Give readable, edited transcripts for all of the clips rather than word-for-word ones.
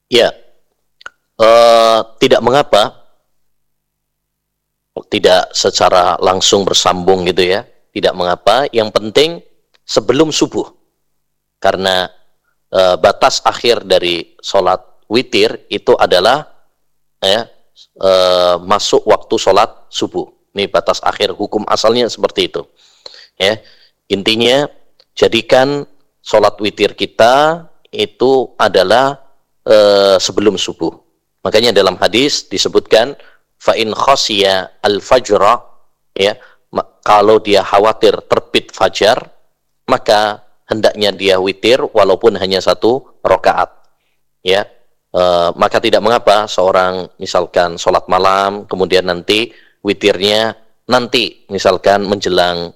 Ya, tidak mengapa, tidak secara langsung bersambung gitu ya. Tidak mengapa, yang penting sebelum subuh. Karena batas akhir dari sholat witir itu adalah ya, masuk waktu sholat subuh. Ini batas akhir, hukum asalnya seperti itu. Ya, intinya jadikan sholat witir kita itu adalah sebelum subuh. Makanya dalam hadis disebutkan fa in khasiya al-fajra, ya, kalau dia khawatir terbit fajar, maka hendaknya dia witir walaupun hanya 1 rakaat, ya. Maka tidak mengapa seorang misalkan sholat malam kemudian nanti witirnya nanti misalkan menjelang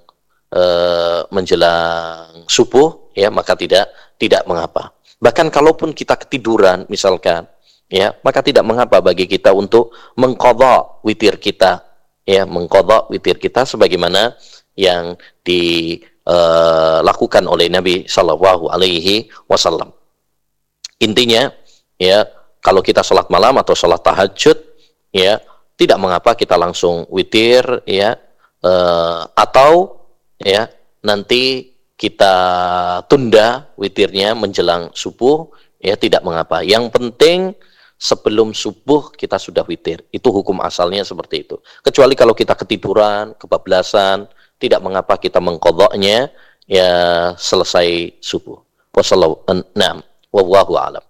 subuh, ya, maka tidak mengapa. Bahkan kalaupun kita ketiduran misalkan, ya, maka tidak mengapa bagi kita untuk mengqadha witir kita, ya, mengqadha witir kita sebagaimana yang dilakukan oleh Nabi Shallallahu Alaihi Wasallam. Intinya, ya, kalau kita sholat malam atau sholat tahajud, ya, tidak mengapa kita langsung witir, ya, atau ya nanti kita tunda witirnya menjelang subuh, ya, tidak mengapa. Yang penting sebelum subuh kita sudah witir. Itu hukum asalnya seperti itu. Kecuali kalau kita ketiduran, kebablasan, tidak mengapa kita mengqadha'nya ya selesai subuh. Wallahu a'lam.